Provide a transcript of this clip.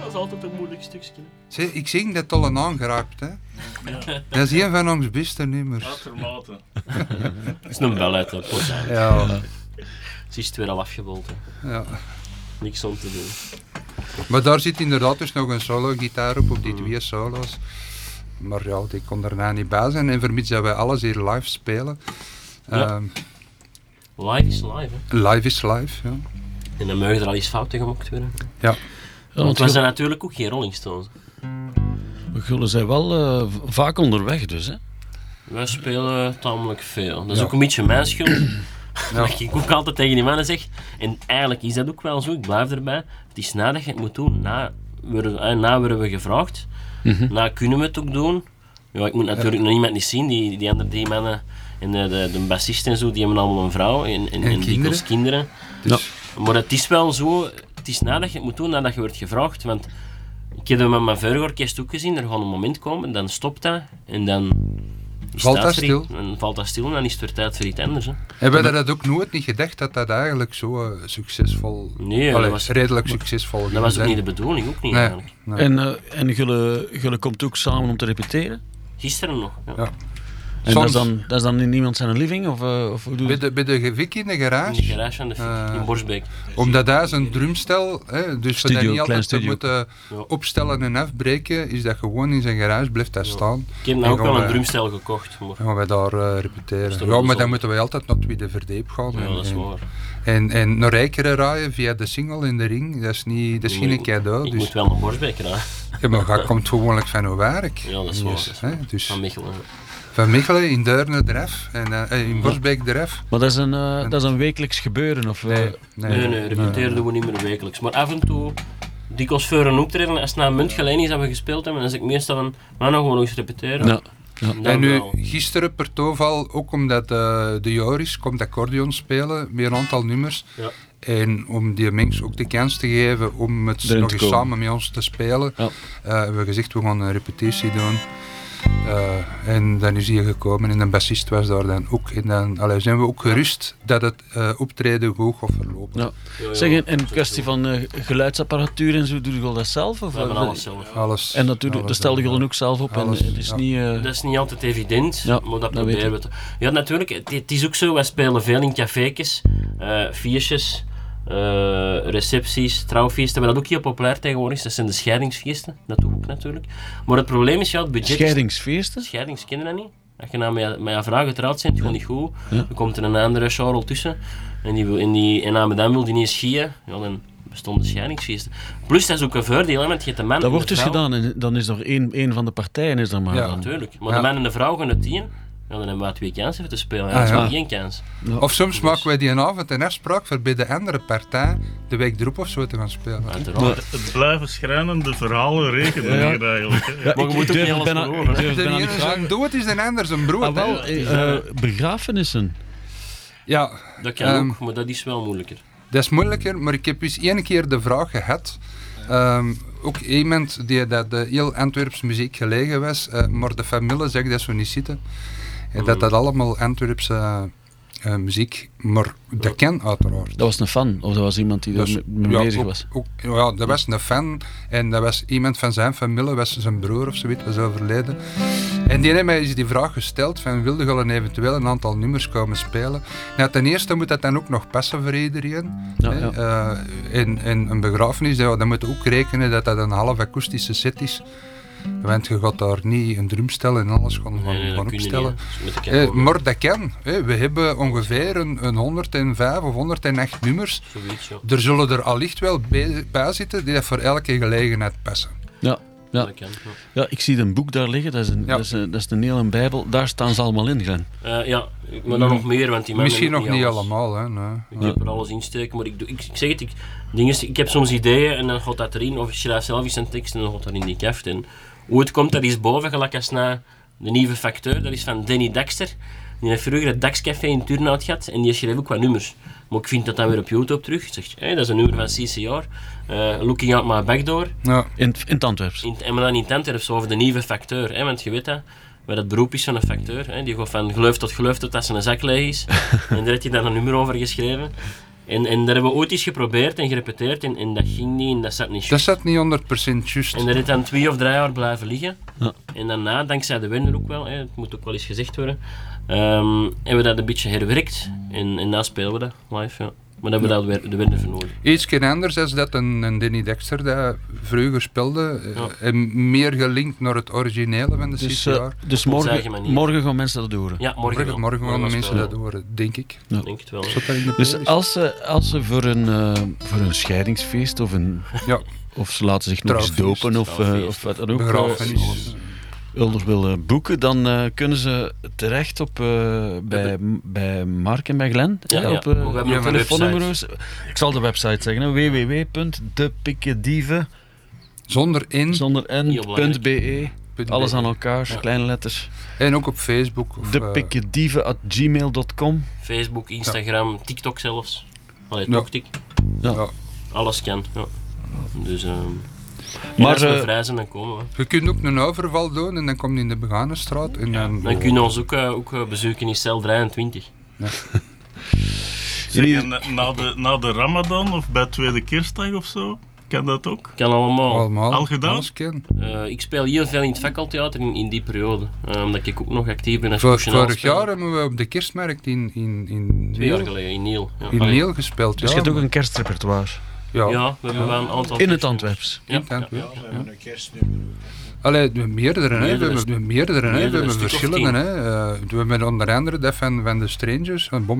Dat is altijd een moeilijk stukje. Zeg, ik zing dat al een aangeraakt, hè. Ja. Dat is een van ons beste nummers. Uitermate. Het is een bel uit de post. Ja, Ze is het weer al afgebold. Hè. ja. Niks om te doen. Maar daar zit inderdaad dus nog een solo-gitaar op die 2 solo's. Maar ja, die kon daarna niet bij zijn. En vermits dat wij alles hier live spelen. Ja. Live is live, hè. Live is live, ja. En dan mogen er al eens fouten gemaakt worden. Ja. Want we zijn natuurlijk ook geen Rolling Stones. Jullie zijn wel vaak onderweg dus, hè? Wij spelen tamelijk veel. Dat is Ja. ook een beetje mijn schuld. Ja. Dat ik ook altijd tegen die mannen zeg. En eigenlijk is dat ook wel zo, ik blijf erbij. Het is nadat je het moet doen. Na worden we gevraagd. Na kunnen we het ook doen. Ja, ik moet natuurlijk nog iemand niet zien. Die andere 3 mannen en de bassist en zo, die hebben allemaal een vrouw en dikwijls kinderen. Dus, Maar het is wel zo, het is nadat je het moet doen, nadat je wordt gevraagd. Want ik heb dat met mijn Vorige ook gezien, er gaat een moment komen, dan stopt dat en dan is Valt het dat tijd stil? voor dan valt dat stil en dan is het weer tijd voor iets anders. Hè. hebben we dat ook nooit niet gedacht dat dat eigenlijk zo succesvol... Nee, Allee, dat was, redelijk succesvol dat was ook zijn. niet de bedoeling, ook niet Nee, eigenlijk. nee. En jullie komt ook samen om te repeteren? Gisteren nog. Ja. Ja. En Soms dat is dan in iemand zijn living? Of hoe doe je bij de Vic in de garage. In de garage van de Fik, in Borsbeek. Omdat hij zijn drumstel, hè, dus we Studio, dat niet klein altijd te studio. moeten Ja. opstellen en afbreken, is dat gewoon in zijn garage, blijft hij staan. Ik heb nou En ook wel gaan een wij- drumstel gekocht. Maar gaan wij daar repeteren. is toch Ja, wel maar dan zonde. moeten wij altijd naar het tweede verdiep gaan. ja, dat is waar. En naar Rijkeren rijden via de single in de ring, dat is geen cadeau. Ik Dus, moet wel naar Borsbeek rijden. ja, maar dat komt gewoonlijk van uw werk. Ja, dat is waar. Yes, hè, dus Van Mechelen. van Mechelen, in Deurne de ref en in Borsbeek de ref. Maar dat is een wekelijks gebeuren? Of, Nee, repeteren doen we niet meer wekelijks. Maar af en toe, dikwijls voor een optreden, als het na een munt geleden is dat we gespeeld hebben, dan zeg ik meestal van, maar nog gewoon eens repeteren. Ja. Dan En nu, wel. gisteren per toeval, ook omdat de Joris komt accordeon spelen, met een aantal nummers. Ja. En om die mensen ook de kans te geven om het Erin nog te eens komen. samen met ons te spelen, Ja. hebben we gezegd, we gaan een repetitie doen. En dan is hij gekomen en de bassist was daar dan ook. En dan zijn we ook gerust dat het optreden goed gaat verlopen. Ja. Ja, Zeg, en dat is kwestie zo. van geluidsapparatuur en zo, doe je dat zelf? Of, We hebben alles zelf. Alles, En dat alles, stel je ja. dan ook zelf op Alles, en het is ja. niet... Dat is niet altijd evident, Ja, maar dat dat proberen we weet te... Ja, natuurlijk, het is ook zo, wij spelen veel in cafékes, feestjes, recepties, trouwfeesten, maar dat ook heel populair tegenwoordig is. Dat zijn de scheidingsfeesten, dat doe ik ook natuurlijk. Maar het probleem is, ja, het budget... Scheidingsfeesten? Scheidings kennen dat niet. Als je nou met je vrouw getrouwd bent, gewoon niet goed. Ja. Dan komt er een andere Charles tussen. En aan dan wil die niet schieën. Ja, dan bestonden scheidingsfeesten. Plus, dat is ook een voordeel, hè, want je hebt de man Dat en wordt de dus vrouw. gedaan en dan is er één van de partijen is er maar Ja, dan. Natuurlijk. Maar Ja. de man en de vrouw gaan het 10. Ja, dan hebben we 2 kansen voor te spelen. Ah, Dat is ja. maar 1 kans. Of soms maken wij die avond een afspraak voor bij de andere partij de week erop of zo te gaan spelen. Uiteraard. Het blijven schrijnende verhalen rekenen Ja. hier eigenlijk. Hè. Ja, Maar je moet ook durf niet het alles bijna- geloven, hè. ik durf het De bijna niet ene vragen. zijn dood is de ander zijn brood. Ah, wel, hè. begrafenissen. Ja, Dat kan ook, maar dat is wel moeilijker. dat is moeilijker, maar ik heb eens 1 keer de vraag gehad. Ook iemand die dat heel Antwerps muziek gelegen was, maar de familie zegt dat zo niet zitten. En dat allemaal Antwerpse muziek, maar dat kan uiteraard. Dat was een fan, of dat was iemand die Dus, er mee bezig ook- was. ja, dat was een fan en dat was iemand van zijn familie, was zijn broer of zoiets, was overleden. En die heeft mij eens die vraag gesteld van wilde je dan eventueel een aantal nummers komen spelen? Nou, ten eerste moet dat dan ook nog passen voor iedereen. Ja, hè. ja. En een begrafenis, ja, dan moet je ook rekenen dat dat een half akoestische set is. Want je gaat daar niet een drumstel en alles gaan Nee, dat kun je opstellen. niet. Dat is met de Maar dat kan. Hè. We hebben ongeveer een 105 of 108 nummers. Zoiets, ja. Er zullen er allicht wel bij zitten die voor elke gelegenheid passen. Ja, ja. Dat kan, ja. Ja, ik zie een boek daar liggen, dat is een, Ja. dat is een hele bijbel. Daar staan ze allemaal in, Glenn. Ja, maar dan nog meer, want die mannen Misschien nog doen niet alles. allemaal. Hè. Nee. Ik heb er alles insteken, maar ik zeg het, ik heb soms ideeën en dan gaat dat erin, of ik schrijf zelf eens een tekst en dan gaat dat in die kaft. En hoe het komt, dat is boven, gelijk als na de nieuwe facteur, dat is van Danny Daxter. Die heeft vroeger het Daxcafé in Turnhout gehad en die schreef ook wat nummers. Maar ik vind dat dan weer op YouTube terug. Ik zeg, dat is een nummer van CCR, Looking Out My Backdoor. Ja. In het Antwerps. En maar dan in het Antwerps over de nieuwe facteur, hè, want je weet dat. Wat het beroep is van een facteur, hè, die gaat van geloof tot dat zijn een zak leeg is. En daar heb je dan een nummer over geschreven. En daar hebben we ooit eens geprobeerd en gerepeteerd en dat ging niet en dat zat niet Dat juist. zat niet 100% juist. En dat heeft dan 2 of 3 jaar blijven liggen. Ja. En daarna, dankzij de winnaar ook wel, het moet ook wel eens gezegd worden, hebben we dat een beetje herwerkt. En nu spelen we dat live, ja. Maar dan hebben we daar de winnaar voor nodig. Iets anders is dat een Danny Dexter dat vroeger speelde, en meer gelinkt naar het originele van de Dus, CCR. dus Op zijn eigen manier. morgen gaan mensen dat horen. Ja, morgen wel. Morgen gaan de mensen spelen. dat horen, denk ik. Ik denk het wel. Zat dat in de Dus playlist? als ze voor een scheidingsfeest Ja, of ze laten zich nog eens Trouwfeest, dopen of trouwfeest, wat dan ook begrafenis. elders willen boeken, dan kunnen ze terecht op, bij Mark en bij Glenn. Ja, hè, ja. op We hebben ook een telefoonnummers. Ik zal de website zeggen, hè, www.depikedieven Zonder in. zonder Heel belangrijk. n.be. Alles aan elkaar, kleine letters. En ook op Facebook. Of, Depikedieven@gmail.com. Facebook, Instagram, TikTok zelfs. Allee, Ja. toch tik. ja. Alles kan, ja. Dus, Maar, maar als we vrij zijn, dan komen we. Je kunt ook een overval doen en dan kom je in de Beganenstraat. En Dan kun je ons ook bezoeken in cel 23. Zeg, en na de Ramadan of bij tweede kerstdag of zo? Kan dat ook? Kan allemaal. allemaal. Al gedaan? Alles ken. Ik speel heel veel in het fakkeltheater in die periode. Omdat ik ook nog actief ben als Vorig professioneel jaar speler. hebben we op de kerstmarkt in 2 jaar Niel, geleden, in Niel. Ja, in Allee. Niel gespeeld. Dus je hebt ook een kerstrepertoire. Ja. Ja, we hebben wel een aantal... In het Antwerps. Ja, In het ja. Antwerp. We hebben een kerstnummer. Allee, we hebben meerdere, hè. We Meerdere hebben meerdere, hè. We meerdere hebben stuk of verschillende, 10. hè. We hebben onder andere dat van de Strangers, van